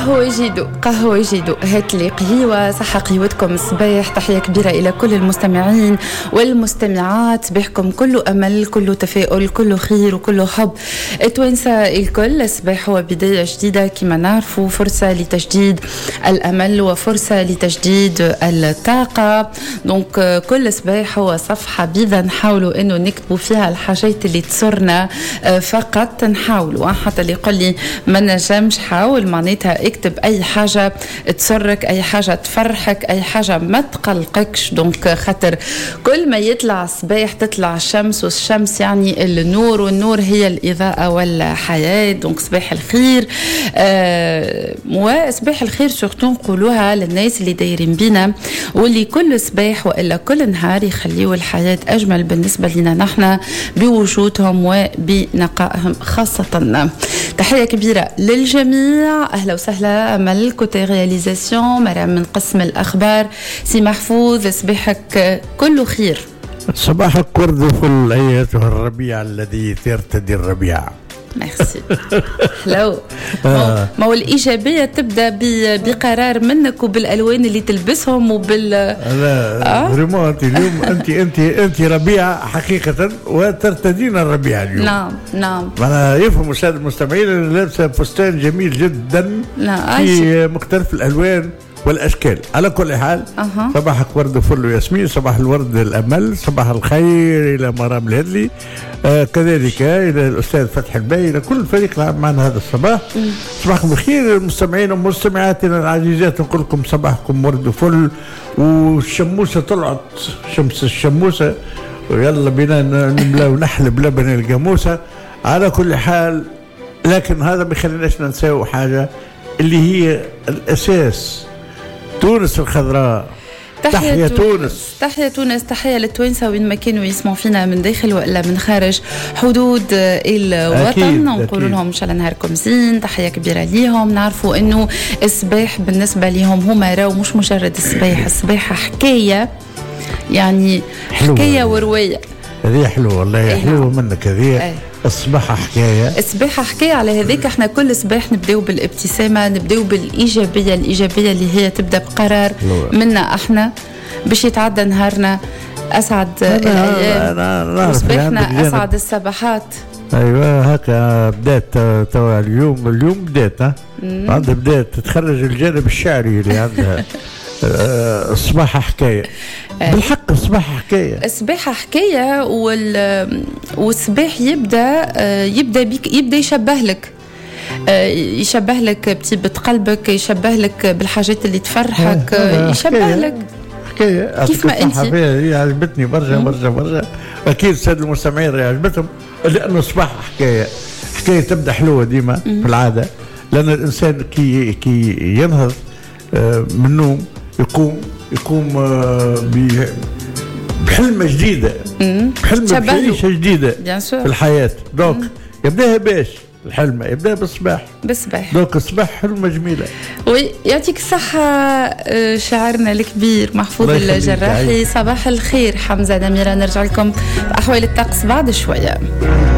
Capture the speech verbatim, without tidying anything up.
قهوة جيدو قهوة جيدو هات لي قهوة صحة قهوتكم الصباح. تحية كبيرة إلى كل المستمعين والمستمعات. صباحكم كله أمل كله تفاؤل كله خير وكله حب. توانسة الكل الصباح هو بداية جديدة كما نعرفوا، فرصة لتجديد الأمل وفرصة لتجديد الطاقة. دونك كل صباح هو صفحة بيضة نحاولوا إنه نكتبوا فيها الحاجات اللي تسرنا فقط، نحاولوا. حتى اللي يقول لي ما نجمش حاول، معناتها اكتب اي حاجه تسرك، اي حاجه تفرحك، اي حاجه ما تقلقكش. دونك خاطر كل ما يطلع الصباح تطلع الشمس، والشمس يعني النور، والنور هي الاضاءه والحياه. دونك صباح الخير. آه وصباح الخير سورتو نقولوها للناس اللي دايرين بينا، واللي كل صباح والا كل نهار يخليوا الحياه اجمل بالنسبه لنا نحن بوجودهم وبنقائهم خاصه. تحيه كبيره للجميع. أهلا وسهلا. أمل كوتي رياليزاسيون، مرام من قسم الأخبار، سي محفوظ. صباحك كله خير. صباحك ورد وفل أيتها الربيع الذي ترتدي الربيع. ميرسي. حلو. آه. ما هو الإيجابية تبدأ بقرار منك وبالألوان اللي تلبسهم وبال. لا فريمون أنت اليوم أنت أنت أنت ربيع حقيقة وترتدين الربيع اليوم. نعم نعم. أنا يفهم السادة المستمعين لابسة فستان جميل جدا في مختلف الألوان والأشكال. على كل حال أه. صباحك ورد وفل وياسمين، صباح الورد الأمل، صباح الخير إلى مرام الهدلي، آه كذلك إلى الأستاذ فتح الباي، إلى كل فريق العمل معنا هذا الصباح. م. صباحكم بخير المستمعين ومستمعاتنا العزيزات، نقول لكم صباحكم ورد وفل. والشموسة طلعت، شمس الشموسة، ويلا بينا نملا ونحلب لبن الجاموسة. على كل حال لكن هذا ما يخليناش ننساو حاجة اللي هي الأساس، تونس الخضراء. تحية, تحية تونس. تحية تونس. تحية للتوانسة وين ما كانوا يسمعوا فينا من داخل وإلا من خارج حدود الوطن. نقول لهم إن شاء الله نهاركم زين. تحية كبيرة ليهم. نعرفوا إنه الصباح بالنسبة لهم هما راو مش مجرد الصباح، الصباح حكاية، يعني حكاية ورواية. هذه حلوة والله، حلوة منك هذه. الصباح حكاية، الصباح حكاية. على هذيك احنا كل صباح نبداو بالابتسامة، نبداو بالإيجابية، الإيجابية اللي هي تبدأ بقرار منا احنا باش يتعدى نهارنا أسعد الأيام وصباحنا أسعد الصباحات. أيوة هكا بدأت توا اليوم اليوم بدأت ها عندها بدأت تتخرج الجانب الشعري اللي عندها. الصباح حكاية بالحق، الصباح حكاية، الصباح حكاية. وال والصباح يبدأ يبدأ بك، يبدأ يشبه لك يشبه لك بطيبة قلبك، يشبه لك بالحاجات اللي تفرحك، يشبه لك حكاية. كيف ما أنت هي عجبتني برجع برجع برجع. أكيد السادة المستمعين عجبتهم، لأنه الصباح حكاية، حكاية تبدأ حلوة ديما في العادة. لأن الإنسان كي كي ينهض من النوم يقوم يقوم بحلمة جديدة، بحلمة بعيشة جديدة في الحياة. دوك يبدأها باش الحلمة يبدأ بالصباح، بالصباح. دوك الصباح حلمة جميلة. وي يعطيك الصحة شاعرنا الكبير محفوظ الجراحي. صباح الخير حمزة نميرة. نرجع لكم في أحوال الطقس بعد شوية.